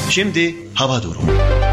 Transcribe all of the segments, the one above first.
Şimdi hava durumu.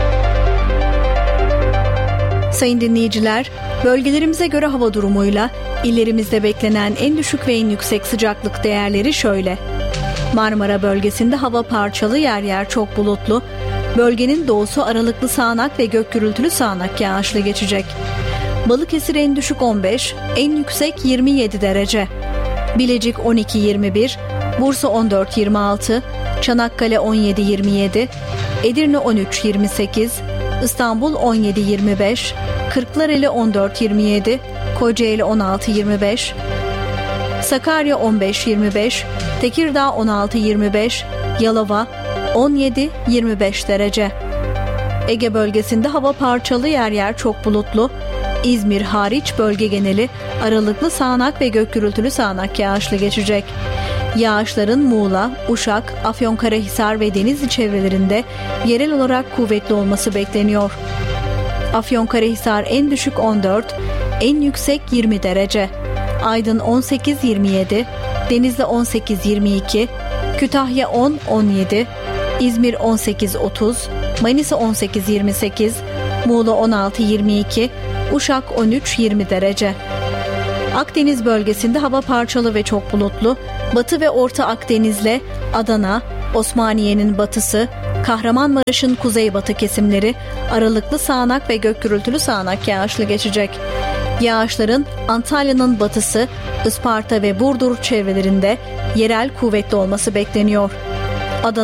Sayın dinleyiciler, bölgelerimize göre hava durumuyla illerimizde beklenen en düşük ve en yüksek sıcaklık değerleri şöyle. Marmara bölgesinde hava parçalı, yer yer çok bulutlu. Bölgenin doğusu aralıklı sağanak ve gök gürültülü sağanak yağışlı geçecek. Balıkesir en düşük 15, en yüksek 27 derece. Bilecik 12-21, Bursa 14-26, Çanakkale 17-27, Edirne 13-28, İstanbul 17-25, Kırklareli 14-27, Kocaeli 16-25, Sakarya 15-25, Tekirdağ 16-25, Yalova 17-25 derece. Ege bölgesinde hava parçalı, yer yer çok bulutlu. İzmir hariç bölge geneli aralıklı sağanak ve gök gürültülü sağanak yağışlı geçecek. Yağışların Muğla, Uşak, Afyonkarahisar ve Denizli çevrelerinde yerel olarak kuvvetli olması bekleniyor. Afyonkarahisar en düşük 14, en yüksek 20 derece. Aydın 18-27, Denizli 18-22, Kütahya 10-17, İzmir 18-30, Manisa 18-28, Muğla 16-22, Uşak 13-20 derece. Akdeniz bölgesinde hava parçalı ve çok bulutlu. Batı ve Orta Akdeniz'le Adana, Osmaniye'nin batısı, Kahramanmaraş'ın kuzeybatı kesimleri aralıklı sağanak ve gök gürültülü sağanak yağışlı geçecek. Yağışların Antalya'nın batısı, Isparta ve Burdur çevrelerinde yerel kuvvetli olması bekleniyor.